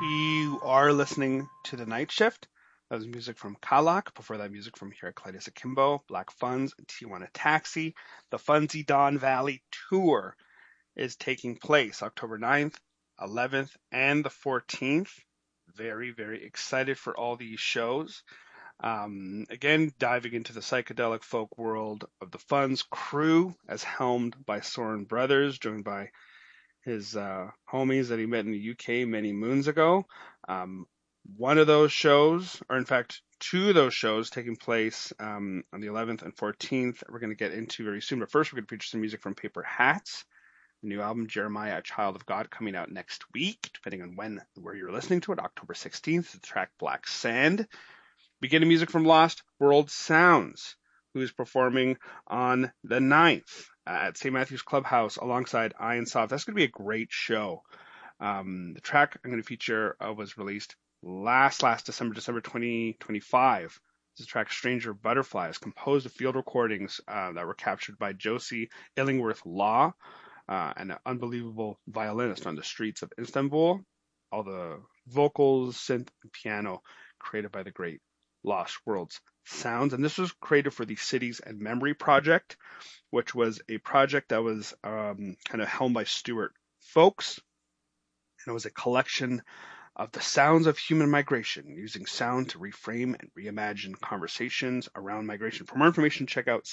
You are listening to The Night Shift. That was music from Kalak. Before that, music from Heraclitus Akimbo, Black Funds, and Tijuana Taxi. The Funzy Don Valley Tour is taking place October 9th, 11th, and the 14th. Very, very excited for all these shows. Again, diving into the psychedelic folk world of the Funds crew, as helmed by Soren Brothers, joined by his homies that he met in the UK many moons ago. One of those shows, or in fact, two of those shows taking place on the 11th and 14th, we're going to get into very soon. But first, we're going to feature some music from Paper Hats, the new album Jeremiah, a Child of God, coming out next week, depending on where you're listening to it, October 16th, the track Black Sand. Beginning music from Lost World Sounds, who is performing on the 9th at St. Matthew's Clubhouse alongside Iron Soft. That's going to be a great show. The track I'm going to feature was released last December 2025. This is the track Stranger Butterflies, composed of field recordings that were captured by Josie Illingworth Law, an unbelievable violinist on the streets of Istanbul. All the vocals, synth, and piano created by the great Lost Worlds Sounds. And this was created for the Cities and Memory Project, which was a project that was kind of helmed by Stuart Folks. And it was a collection of the sounds of human migration, using sound to reframe and reimagine conversations around migration. For more information, check out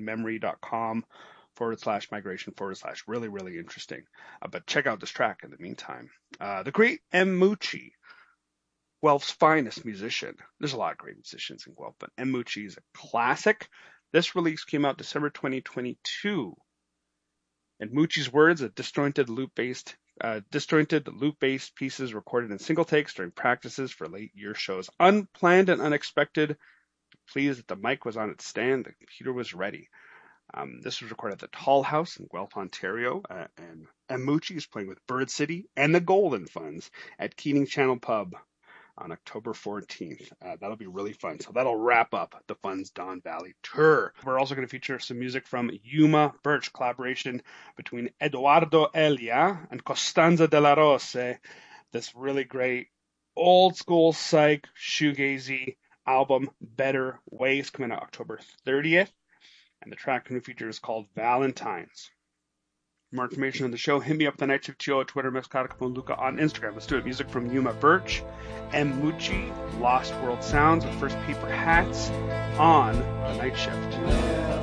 citiesandmemory.com/migration/ really, really interesting. But check out this track in the meantime. The great M. Mucci, Guelph's finest musician. There's a lot of great musicians in Guelph, but M. Mucci is a classic. This release came out December 2022. In Mucci's words, disjointed loop-based pieces recorded in single takes during practices for late year shows. Unplanned and unexpected. Pleased that the mic was on its stand, the computer was ready. This was recorded at the Tall House in Guelph, Ontario, and M. Mucci is playing with Bird City and the Golden Funds at Keating Channel Pub on October 14th. That'll be really fun. So that'll wrap up the Funds Don Valley Tour. We're also going to feature some music from Yuma Birch, collaboration between Eduardo Elia and Costanza de la Rose. This really great old school psych shoegazy album, Better Ways, coming out October 30th. And the track new feature is called Valentines. For more information on the show, hit me up the Night Shift Tio, Twitter, Luca on Instagram. Let's do it. Music from Yuma Birch, M. Mucci, Lost World Sounds, with first Paper Hats on the Night Shift.